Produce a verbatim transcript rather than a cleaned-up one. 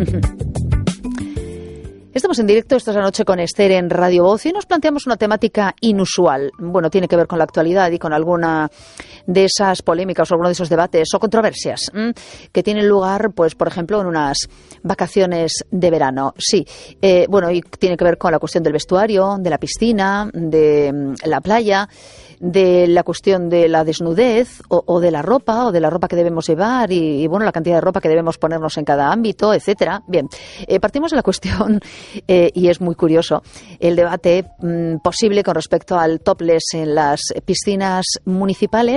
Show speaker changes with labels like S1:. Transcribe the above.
S1: Estamos en directo, esta es la noche con Esther en Radio Voz y nos planteamos una temática inusual. Bueno, tiene que ver con la actualidad y con alguna de esas polémicas o alguno de esos debates o controversias ¿m? que tienen lugar, pues, por ejemplo, en unas vacaciones de verano. Sí, eh, bueno, y tiene que ver con la cuestión del vestuario, de la piscina, de la playa, de la cuestión de la desnudez o, o de la ropa o de la ropa que debemos llevar y, y bueno, la cantidad de ropa que debemos ponernos en cada ámbito, etcétera. Bien, eh, partimos de la cuestión eh, y es muy curioso el debate mmm, posible con respecto al topless en las piscinas municipales.